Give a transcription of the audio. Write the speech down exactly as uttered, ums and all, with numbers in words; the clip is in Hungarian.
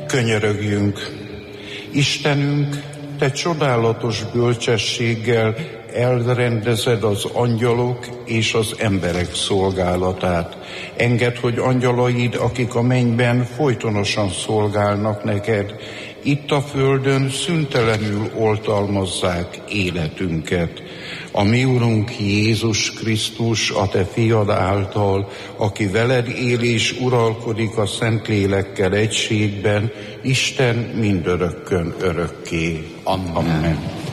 Könyörögjünk! Istenünk, Te csodálatos bölcsességgel elrendezed az angyalok és az emberek szolgálatát. Engedd, hogy angyalaid, akik a mennyben folytonosan szolgálnak neked, itt a földön szüntelenül oltalmazzák életünket. A mi Urunk Jézus Krisztus, a Te fiad által, aki veled él és uralkodik a Szentlélekkel egységben, Isten mindörökkön örökké. Amen. Amen.